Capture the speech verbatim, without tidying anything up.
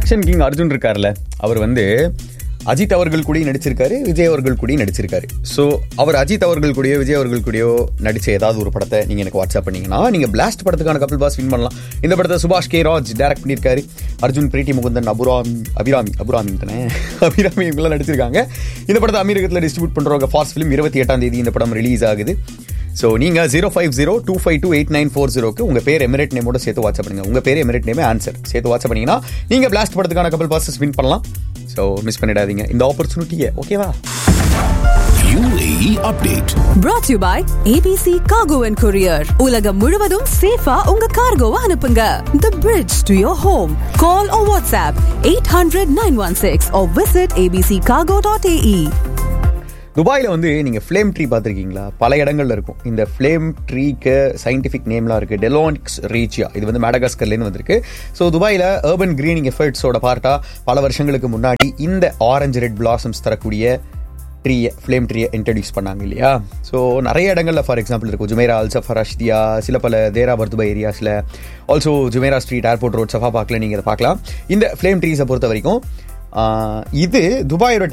Action king Arjun இருக்கார்ல, அவர் வந்து அஜித் அவர்கள் கூடயும் நடிச்சிருக்காரு, விஜய் அவர்கள் கூடயும் நடிச்சிருக்காரு. ஸோ அவர் அஜித் அவர்கள் கூடயோ விஜய் அவர்கள் கூடயோ நடிச்ச ஏதாவது ஒரு படத்தை நீங்கள் எனக்கு வாட்ஸ்அப் பண்ணீங்கன்னா நீங்கள் பிளாஸ்ட் படத்துக்கான கபில் பாஸ் வின் பண்ணலாம். இந்த படத்தை சுபாஷ் கே ராஜ் டைரக்ட் பண்ணியிருக்காரு. அர்ஜுன், பிரீத்தி முகுந்தன், அபுராமி அபிராமி அபுராமி தானே அபிராமி இவங்கெல்லாம் நடிச்சிருக்காங்க. இந்த படத்தை அமீரகத்தில் டிஸ்ட்ரிபியூட் பண்ணுறவங்க ஃபாஸ்ட் ஃபிலிம் இருபத்தி எட்டாம் தேதி இந்த படம் ரிலீஸ் ஆகுது. ஸோ நீங்கள் zero five zero two five two eight nine four ஜீரோக்கு உங்கள் பேர் எமிரேட் நேமோட சேர்த்து வாட்ஸ்அப் பண்ணுங்க. உங்கள் பேர் எமிரேட் நேமே ஆன்சர் சேர்த்து வாட்ஸ்அப் பண்ணீங்கன்னா நீங்கள் பிளாஸ்ட் படத்துக்கான கபில் பாஸஸ் வின் பண்ணலாம். ஸோ மிஸ் பண்ணிடாதீங்க இந்த ஆப்பர்ச்சுனிட்டியை. ஓகேவா? U A E update brought to you by A B C Cargo and Courier. உலகம் முழுவதும் சேஃபா உங்க கார்கோவை அனுப்புங்க. The bridge to your home. Call or WhatsApp eight hundred nine one six or visit a b c cargo dot a e. துபாயில் வந்து நீங்கள் flame tree பார்த்துருக்கீங்களா? பல இடங்கள்ல இருக்கும். இந்த ஃப்ளேம் ட்ரீக்கு சயின்டிஃபிக் நேம்லாம் இருக்குது. டெலோனிக்ஸ் ரீச்சியா, இது வந்து மேடகாஸ்கர்லேருந்து வந்திருக்கு. ஸோ துபாயில் அர்பன் கிரீனிங் எஃபர்ட்ஸோட பார்ட்டா பல வருஷங்களுக்கு முன்னாடி இந்த ஆரஞ்சு ரெட் பிளாசம்ஸ் தரக்கூடிய ட்ரீயை, ஃப்ளேம் ட்ரீயை இன்ட்ரடியூஸ் பண்ணாங்க இல்லையா? ஸோ நிறைய இடங்களில் ஃபார் எக்ஸாம்பிள் இருக்கும். ஜுமேரா, அல்சஃபர், அஷ்தியா, சில பல தேரா பர்துபா ஏரியாஸில், also Jumeirah street, airport road, Safa பார்க்கில் நீங்கள் இதை பார்க்கலாம். இந்த ஃப்ளேம் ட்ரீஸை பொறுத்த வரைக்கும் இது துபாயோட